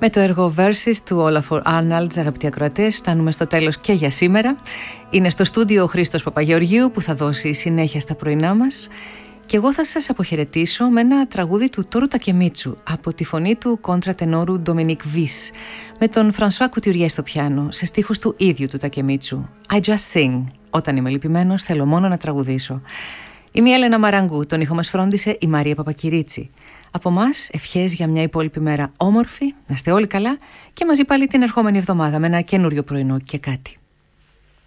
Με το έργο Verses του Όλαφορ Άρναλντς, αγαπητοί ακροατές, φτάνουμε στο τέλος και για σήμερα. Είναι στο στούντιο ο Χρήστος Παπαγεωργίου που θα δώσει συνέχεια στα πρωινά μας. Και εγώ θα σας αποχαιρετήσω με ένα τραγούδι του Τόρου Τακεμίτσου από τη φωνή του κόντρα-τενόρου Ντομινίκ Βις, με τον Φρανσουά Κουτιουριέ στο πιάνο, σε στίχους του ίδιου του Τακεμίτσου. I just sing. Όταν είμαι λυπημένος θέλω μόνο να τραγουδήσω. Είμαι η Έλενα Μαραγκού, τον ήχο μας φρόντισε η Μαρία Παπακυρίτσι. Από μας ευχές για μια υπόλοιπη μέρα όμορφη, να είστε όλοι καλά και μαζί πάλι την ερχόμενη εβδομάδα με ένα καινούριο πρωινό και κάτι.